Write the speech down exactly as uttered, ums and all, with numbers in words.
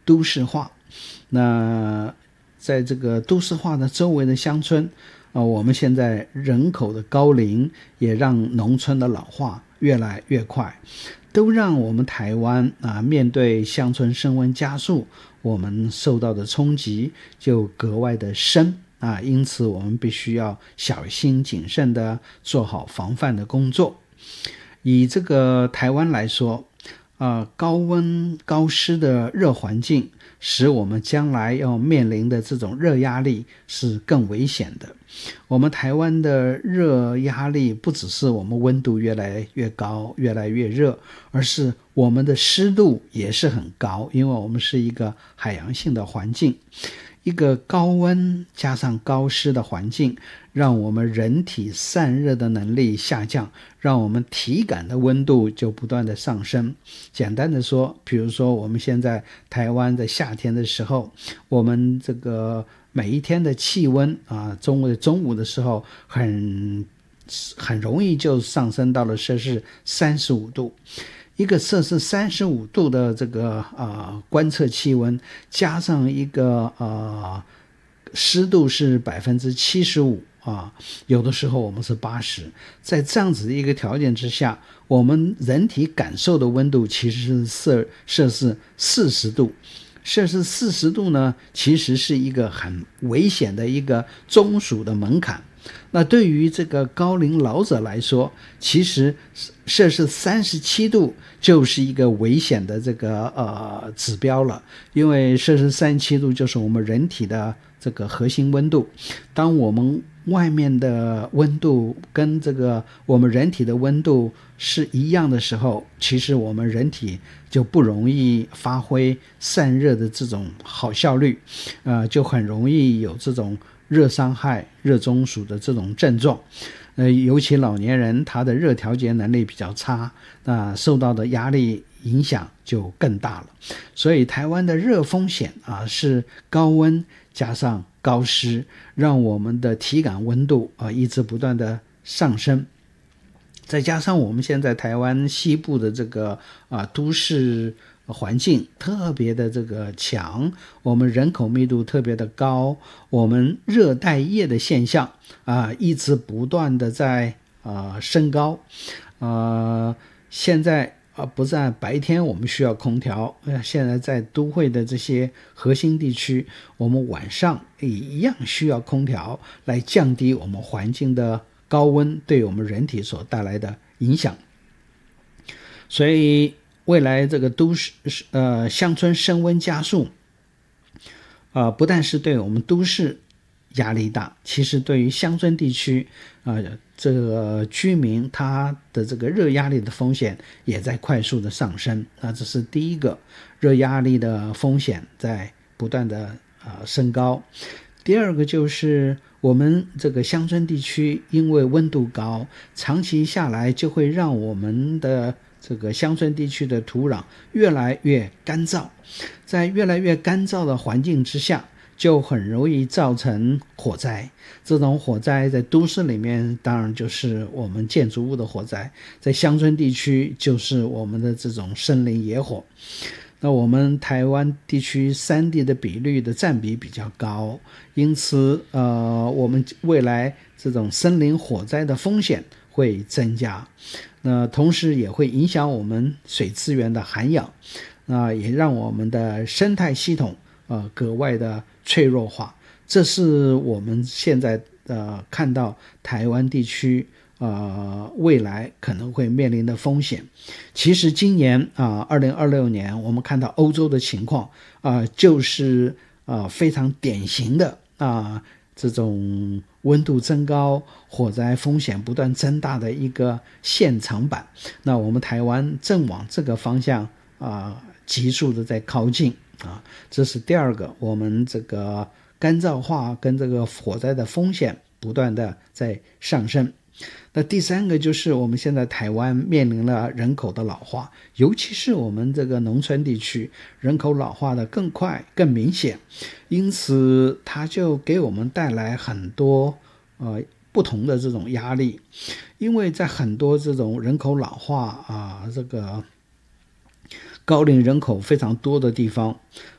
都市化。那在这个都市化的周围的乡村，呃，我们现在人口的高龄也让农村的老化越来越快，都让我们台湾啊面对乡村升温加速，我们受到的冲击就格外的深啊，因此我们必须要小心谨慎的做好防范的工作。以这个台湾来说，呃，高温高湿的热环境使我们将来要面临的这种热压力是更危险的。我们台湾的热压力不只是我们温度越来越高越来越热，而是我们的湿度也是很高，因为我们是一个海洋性的环境。一个高温加上高湿的环境，让我们人体散热的能力下降，让我们体感的温度就不断的上升。简单的说，比如说我们现在台湾的夏天的时候，我们这个每一天的气温啊，中午中午的时候很很容易就上升到了摄氏三十五度。一个摄氏三十五度的这个呃观测气温，加上一个呃湿度是百分之七十五啊，有的时候我们是八十，在这样子的一个条件之下，我们人体感受的温度其实是摄摄氏四十度。摄氏四十度呢，其实是一个很危险的一个中暑的门槛。那对于这个高龄老者来说，其实摄氏三十七度就是一个危险的这个呃指标了，因为摄氏三十七度就是我们人体的这个核心温度。当我们外面的温度跟这个我们人体的温度是一样的时候，其实我们人体就不容易发挥散热的这种好效率，呃，就很容易有这种热伤害、热中暑的这种症状。呃，尤其老年人他的热调节能力比较差，那受到的压力影响就更大了。所以台湾的热风险啊是高温加上高湿，让我们的体感温度啊一直不断的上升。再加上我们现在台湾西部的这个啊都市环境特别的这个强，我们人口密度特别的高，我们热带夜的现象啊一直不断的在啊升高。呃现在啊不在白天我们需要空调，现在在都会的这些核心地区，我们晚上也一样需要空调来降低我们环境的高温对我们人体所带来的影响。所以未来这个都市呃乡村升温加速，呃不但是对我们都市压力大，其实对于乡村地区呃这个居民他的这个热压力的风险也在快速的上升。那这是第一个，热压力的风险在不断的呃升高。第二个就是我们这个乡村地区因为温度高，长期下来就会让我们的这个乡村地区的土壤越来越干燥，在越来越干燥的环境之下，就很容易造成火灾。这种火灾在都市里面当然就是我们建筑物的火灾，在乡村地区就是我们的这种森林野火。那我们台湾地区山地的比率的占比比较高，因此呃，我们未来这种森林火灾的风险会增加。那同时也会影响我们水资源的涵养，那也让我们的生态系统呃格外的脆弱化。这是我们现在呃看到台湾地区呃未来可能会面临的风险。其实今年啊、呃、二零二六年我们看到欧洲的情况啊、呃、就是啊、呃、非常典型的啊、呃、这种温度增高、火灾风险不断增大的一个现场版。那我们台湾正往这个方向啊、呃、急速的在靠近啊，这是第二个，我们这个干燥化跟这个火灾的风险不断的在上升。那第三个就是我们现在台湾面临了人口的老化，尤其是我们这个农村地区人口老化的更快更明显，因此它就给我们带来很多呃不同的这种压力。因为在很多这种人口老化啊、呃、这个高龄人口非常多的地方